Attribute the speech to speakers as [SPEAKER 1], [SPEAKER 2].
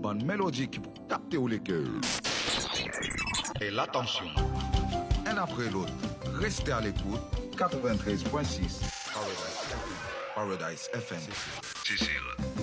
[SPEAKER 1] bonne mélodie qui peut capter les cœurs. Et l'attention. Un après l'autre, restez à l'écoute. 93.6 Paradise FM.
[SPEAKER 2] Cécile.